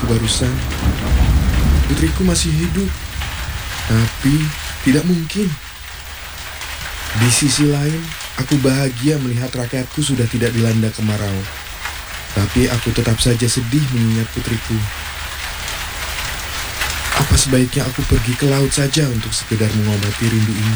barusan. Putriku masih hidup, tapi tidak mungkin. Di sisi lain, aku bahagia melihat rakyatku sudah tidak dilanda kemarau. Tapi aku tetap saja sedih mengingat putriku. Apa sebaiknya aku pergi ke laut saja untuk sekedar mengobati rindu ini?